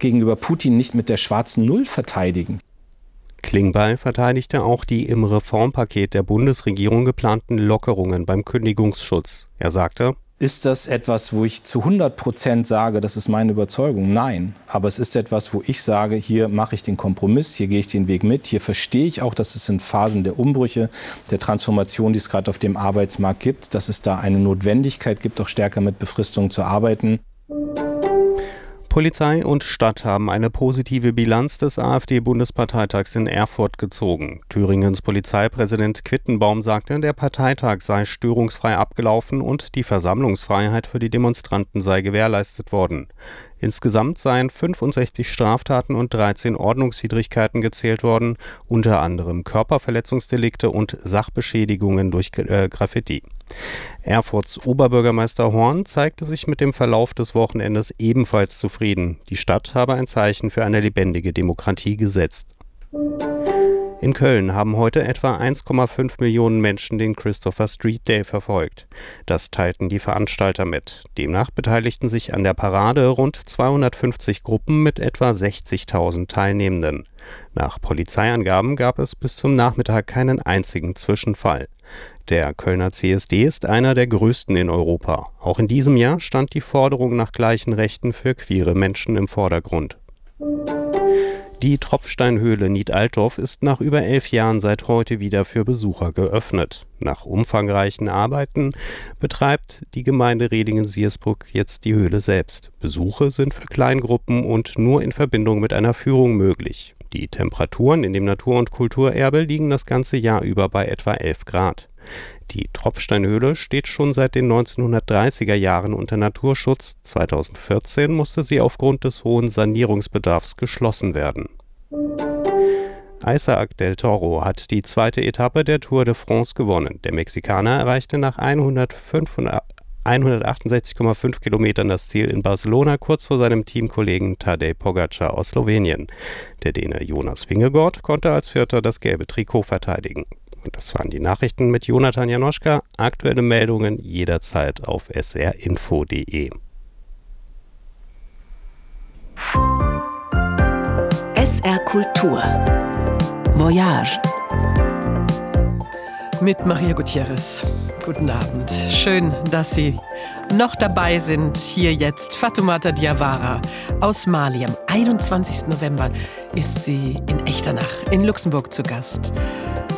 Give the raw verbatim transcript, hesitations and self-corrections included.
gegenüber Putin nicht mit der schwarzen Null verteidigen. Klingbeil verteidigte auch die im Reformpaket der Bundesregierung geplanten Lockerungen beim Kündigungsschutz. Er sagte: Ist das etwas, wo ich zu hundert Prozent sage, das ist meine Überzeugung? Nein. Aber es ist etwas, wo ich sage, hier mache ich den Kompromiss, hier gehe ich den Weg mit. Hier verstehe ich auch, dass es in Phasen der Umbrüche, der Transformation, die es gerade auf dem Arbeitsmarkt gibt, dass es da eine Notwendigkeit gibt, auch stärker mit Befristungen zu arbeiten. Polizei und Stadt haben eine positive Bilanz des AfD-Bundesparteitags in Erfurt gezogen. Thüringens Polizeipräsident Quittenbaum sagte, der Parteitag sei störungsfrei abgelaufen und die Versammlungsfreiheit für die Demonstranten sei gewährleistet worden. Insgesamt seien fünfundsechzig Straftaten und dreizehn Ordnungswidrigkeiten gezählt worden, unter anderem Körperverletzungsdelikte und Sachbeschädigungen durch äh, Graffiti. Erfurts Oberbürgermeister Horn zeigte sich mit dem Verlauf des Wochenendes ebenfalls zufrieden. Die Stadt habe ein Zeichen für eine lebendige Demokratie gesetzt. In Köln haben heute etwa eins Komma fünf Millionen Menschen den Christopher Street Day verfolgt. Das teilten die Veranstalter mit. Demnach beteiligten sich an der Parade rund zweihundertfünfzig Gruppen mit etwa sechzigtausend Teilnehmenden. Nach Polizeiangaben gab es bis zum Nachmittag keinen einzigen Zwischenfall. Der Kölner C S D ist einer der größten in Europa. Auch in diesem Jahr stand die Forderung nach gleichen Rechten für queere Menschen im Vordergrund. Die Tropfsteinhöhle Nied-Altdorf ist nach über elf Jahren seit heute wieder für Besucher geöffnet. Nach umfangreichen Arbeiten betreibt die Gemeinde Redingen-Siersburg jetzt die Höhle selbst. Besuche sind für Kleingruppen und nur in Verbindung mit einer Führung möglich. Die Temperaturen in dem Natur- und Kulturerbe liegen das ganze Jahr über bei etwa elf Grad. Die Tropfsteinhöhle steht schon seit den neunzehnhundertdreißiger Jahren unter Naturschutz. zweitausendvierzehn musste sie aufgrund des hohen Sanierungsbedarfs geschlossen werden. Isaac del Toro hat die zweite Etappe der Tour de France gewonnen. Der Mexikaner erreichte nach hundertachtundsechzig Komma fünf Kilometern das Ziel in Barcelona kurz vor seinem Teamkollegen Tadej Pogačar aus Slowenien. Der Däne Jonas Vingegaard konnte als Vierter das gelbe Trikot verteidigen. Und das waren die Nachrichten mit Jonathan Janoschka. Aktuelle Meldungen jederzeit auf s r info punkt d e. S R Kultur Voyage mit Maria Gutierrez. Guten Abend. Schön, dass Sie noch dabei sind. Hier jetzt Fatoumata Diawara aus Mali. Am einundzwanzigsten November ist sie in Echternach in Luxemburg zu Gast.